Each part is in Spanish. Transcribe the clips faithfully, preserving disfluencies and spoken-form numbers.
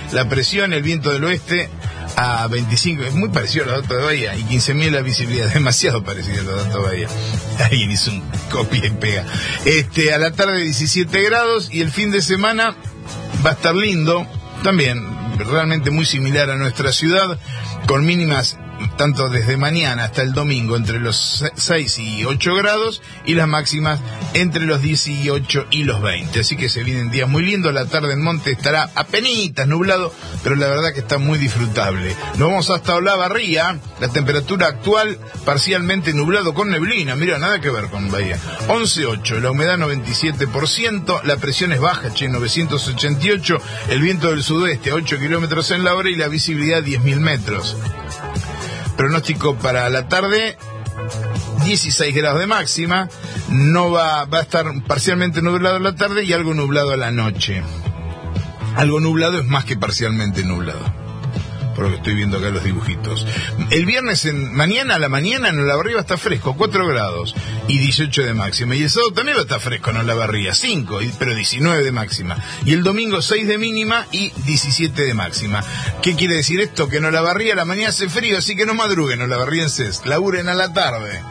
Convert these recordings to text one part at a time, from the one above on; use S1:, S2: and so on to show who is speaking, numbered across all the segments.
S1: la presión, el viento del oeste a veinticinco, es muy parecido a los datos de Bahía, y quince mil la visibilidad, demasiado parecido a los datos de Bahía. Alguien hizo un copia y pega. Este, a la tarde diecisiete grados, y el fin de semana va a estar lindo, también realmente muy similar a nuestra ciudad, con mínimas tanto desde mañana hasta el domingo entre los seis y ocho grados, y las máximas entre los dieciocho y los veinte. Así que se vienen días muy lindos. La tarde en Monte estará apenitas nublado, pero la verdad que está muy disfrutable. Nos vamos hasta Olavarría. La temperatura actual parcialmente nublado con neblina. Mira, nada que ver con Bahía. once coma ocho, la humedad noventa y siete por ciento, la presión es baja, che, novecientos ochenta y ocho, el viento del sudeste a ocho kilómetros en la hora y la visibilidad diez mil metros. Pronóstico para la tarde, dieciséis grados de máxima, no va, va a estar parcialmente nublado a la tarde y algo nublado a la noche. Algo nublado es más que parcialmente nublado, por lo que estoy viendo acá los dibujitos. El viernes, en mañana a la mañana en Olavarría está fresco, cuatro grados y dieciocho de máxima. Y el sábado también va a estar fresco en Olavarría, cinco, pero diecinueve de máxima. Y el domingo seis de mínima y diecisiete de máxima. ¿Qué quiere decir esto? Que en Olavarría a la mañana hace frío, así que no madruguen, olavarrienses, laburen a la tarde.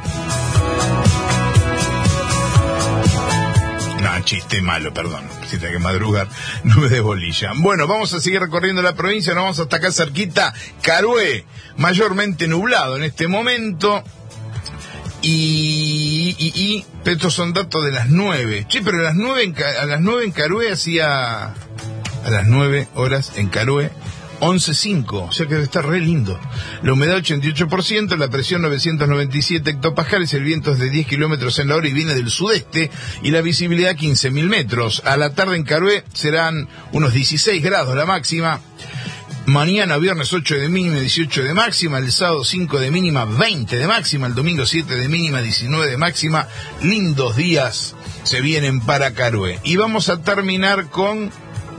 S1: No, chiste malo, perdón. Si tengo que madrugar, no me des bolilla. Bueno, vamos a seguir recorriendo la provincia. Nos vamos hasta acá cerquita, Carué, mayormente nublado en este momento. Y, y, y estos son datos de las nueve. Che, pero a las nueve en, a las nueve en Carué hacía... A las nueve horas en Carué, once coma cinco, o sea que debe estar re lindo. La humedad ochenta y ocho por ciento, la presión novecientos noventa y siete hectopascales, el viento es de diez kilómetros en la hora y viene del sudeste, y la visibilidad quince mil metros. A la tarde en Carué serán unos dieciséis grados la máxima. Mañana viernes ocho de mínima, dieciocho de máxima, el sábado cinco de mínima, veinte de máxima, el domingo siete de mínima, diecinueve de máxima. Lindos días se vienen para Carué. Y vamos a terminar con...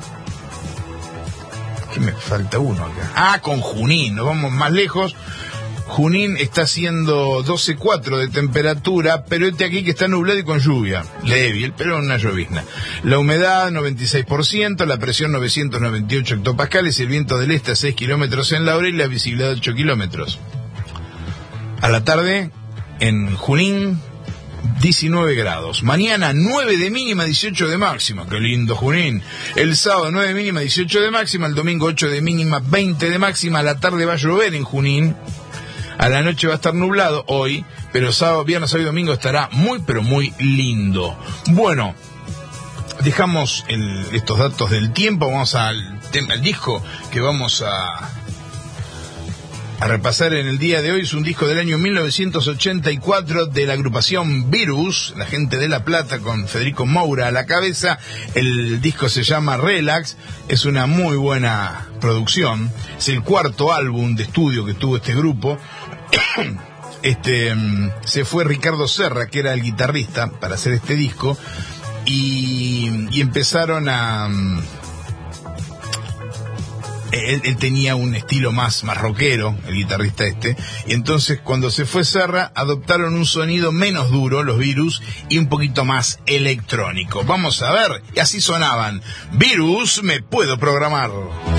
S1: ¿Qué me falta uno acá? Ah, con Junín, nos vamos más lejos. Junín está haciendo doce coma cuatro de temperatura, pero este aquí que está nublado y con lluvia. Débil, pero una llovizna. La humedad noventa y seis por ciento, la presión novecientos noventa y ocho hectopascales, el viento del este a seis kilómetros en la hora y la visibilidad ocho kilómetros. A la tarde, en Junín, diecinueve grados. Mañana nueve de mínima, dieciocho de máxima. Qué lindo Junín. El sábado nueve de mínima, dieciocho de máxima. El domingo ocho de mínima, veinte de máxima. A la tarde va a llover en Junín. A la noche va a estar nublado hoy, pero sábado, viernes, sábado y domingo estará muy, pero muy lindo. Bueno, dejamos el, estos datos del tiempo. Vamos al tema, al disco que vamos a... a repasar en el día de hoy. Es un disco del año mil novecientos ochenta y cuatro de la agrupación Virus, la gente de La Plata, con Federico Moura a la cabeza. El disco se llama Relax, es una muy buena producción, es el cuarto álbum de estudio que tuvo este grupo. Este, se fue Ricardo Serra, que era el guitarrista, para hacer este disco, y, y empezaron a... Él, él tenía un estilo más, más rockero, el guitarrista este, y entonces cuando se fue Serra adoptaron un sonido menos duro, los Virus, y un poquito más electrónico. Vamos a ver, y así sonaban. Virus, me puedo programar.